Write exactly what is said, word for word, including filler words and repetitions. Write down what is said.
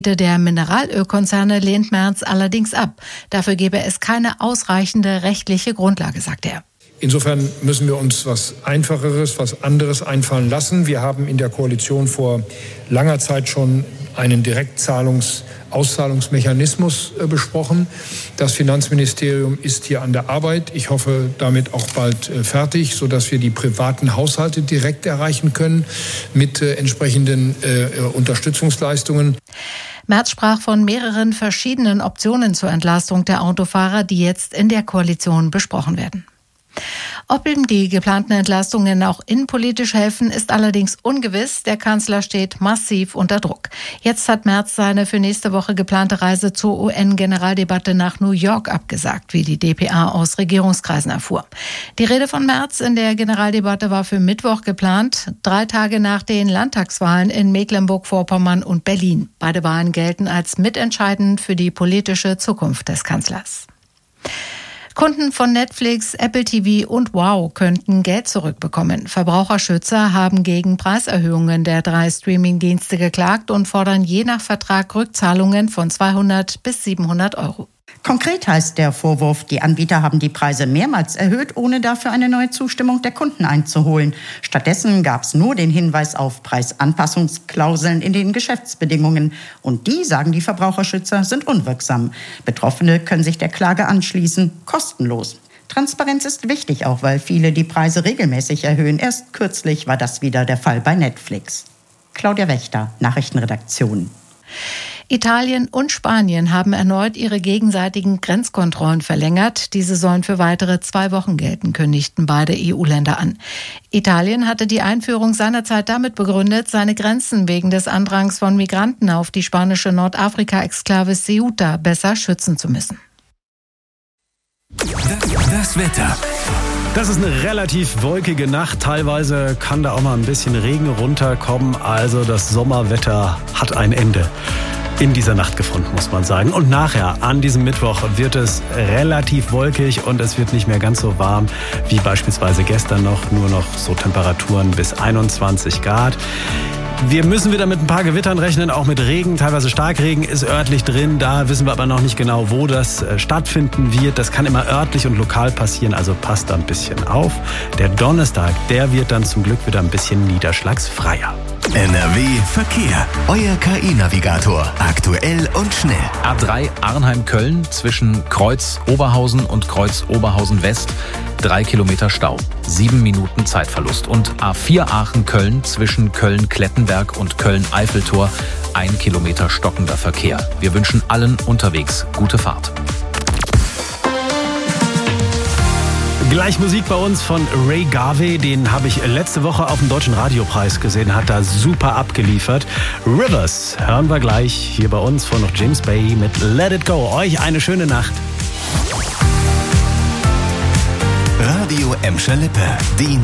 Der Mineralölkonzerne lehnt Merz allerdings ab. Dafür gebe es keine ausreichende rechtliche Grundlage, sagt er. Insofern müssen wir uns was Einfacheres, was anderes einfallen lassen. Wir haben in der Koalition vor langer Zeit schon einen Direktzahlungs- Auszahlungsmechanismus äh, besprochen. Das Finanzministerium ist hier an der Arbeit. Ich hoffe, damit auch bald äh, fertig, sodass wir die privaten Haushalte direkt erreichen können mit äh, entsprechenden äh, Unterstützungsleistungen. Merz sprach von mehreren verschiedenen Optionen zur Entlastung der Autofahrer, die jetzt in der Koalition besprochen werden. Ob ihm die geplanten Entlastungen auch innenpolitisch helfen, ist allerdings ungewiss. Der Kanzler steht massiv unter Druck. Jetzt hat Merz seine für nächste Woche geplante Reise zur U N-Generaldebatte nach New York abgesagt, wie die D P A aus Regierungskreisen erfuhr. Die Rede von Merz in der Generaldebatte war für Mittwoch geplant, drei Tage nach den Landtagswahlen in Mecklenburg-Vorpommern und Berlin. Beide Wahlen gelten als mitentscheidend für die politische Zukunft des Kanzlers. Kunden von Netflix, Apple T V und Wow könnten Geld zurückbekommen. Verbraucherschützer haben gegen Preiserhöhungen der drei Streamingdienste geklagt und fordern je nach Vertrag Rückzahlungen von zweihundert bis siebenhundert Euro. Konkret heißt der Vorwurf, die Anbieter haben die Preise mehrmals erhöht, ohne dafür eine neue Zustimmung der Kunden einzuholen. Stattdessen gab es nur den Hinweis auf Preisanpassungsklauseln in den Geschäftsbedingungen. Und die, sagen die Verbraucherschützer, sind unwirksam. Betroffene können sich der Klage anschließen, kostenlos. Transparenz ist wichtig, auch weil viele die Preise regelmäßig erhöhen. Erst kürzlich war das wieder der Fall bei Netflix. Claudia Wächter, Nachrichtenredaktion. Italien und Spanien haben erneut ihre gegenseitigen Grenzkontrollen verlängert. Diese sollen für weitere zwei Wochen gelten, kündigten beide E U-Länder an. Italien hatte die Einführung seinerzeit damit begründet, seine Grenzen wegen des Andrangs von Migranten auf die spanische Nordafrika-Exklave Ceuta besser schützen zu müssen. Das, das Wetter. Das ist eine relativ wolkige Nacht. Teilweise kann da auch mal ein bisschen Regen runterkommen. Also das Sommerwetter hat ein Ende in dieser Nacht gefunden, muss man sagen. Und nachher, an diesem Mittwoch, wird es relativ wolkig und es wird nicht mehr ganz so warm wie beispielsweise gestern noch. Nur noch so Temperaturen bis einundzwanzig Grad. Wir müssen wieder mit ein paar Gewittern rechnen, auch mit Regen. Teilweise Starkregen ist örtlich drin. Da wissen wir aber noch nicht genau, wo das stattfinden wird. Das kann immer örtlich und lokal passieren, also passt da ein bisschen auf. Der Donnerstag, der wird dann zum Glück wieder ein bisschen niederschlagsfreier. N R W Verkehr. Euer K I-Navigator. Aktuell und schnell. A drei Arnheim-Köln zwischen Kreuz Oberhausen und Kreuz Oberhausen West. Drei Kilometer Stau. Sieben Minuten Zeitverlust. Und A vier Aachen-Köln zwischen Köln-Klettenberg und Köln-Eiffeltor. Ein Kilometer stockender Verkehr. Wir wünschen allen unterwegs gute Fahrt. Gleich Musik bei uns von Ray Garvey, den habe ich letzte Woche auf dem Deutschen Radiopreis gesehen, hat da super abgeliefert. Rivers hören wir gleich hier bei uns von noch James Bay mit Let It Go. Euch eine schöne Nacht. Radio Emscher Lippe, die